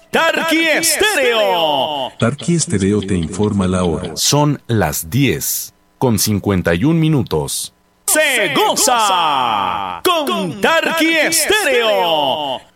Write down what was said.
Tarqui Estéreo. Tarqui Estéreo te informa la hora. Son las 10:51. Se goza con Tarqui Estéreo.